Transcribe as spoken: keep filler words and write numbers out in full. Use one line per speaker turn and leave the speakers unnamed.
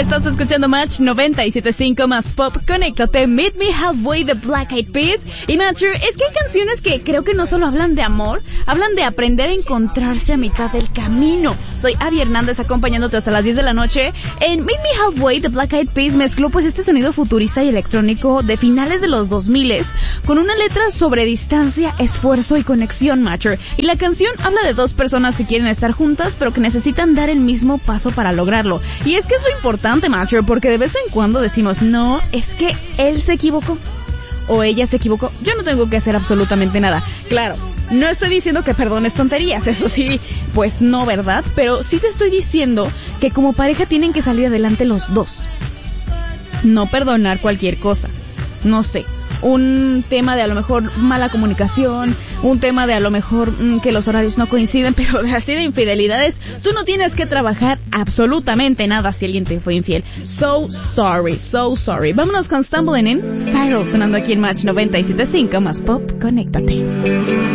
Estás escuchando Match noventa y siete punto cinco más pop. Conéctate, Meet Me Halfway de Black Eyed Peas. Y Matcher, es que hay canciones que creo que no solo hablan de amor, hablan de aprender a encontrarse a mitad del camino. Soy Abby Hernández acompañándote hasta las diez de la noche. En Meet Me Halfway de Black Eyed Peas mezcló pues este sonido futurista y electrónico de finales de los dos miles con una letra sobre distancia, esfuerzo y conexión, Matcher. Y la canción habla de dos personas que quieren estar juntas pero que necesitan dar el mismo paso para lograrlo. Y es que es lo importante, Matcher, porque de vez en cuando decimos, no, es que él se equivocó o ella se equivocó, yo no tengo que hacer absolutamente nada. Claro, no estoy diciendo que perdones tonterías, eso sí, pues no, ¿verdad? Pero sí te estoy diciendo que como pareja tienen que salir adelante los dos. No perdonar cualquier cosa, no sé, un tema de a lo mejor mala comunicación, un tema de a lo mejor mmm, que los horarios no coinciden, pero de así de infidelidades, tú no tienes que trabajar absolutamente nada si alguien te fue infiel. So sorry, so sorry. Vámonos con Stumbling In, Spiral, sonando aquí en Match noventa y siete punto cinco más pop. Conéctate.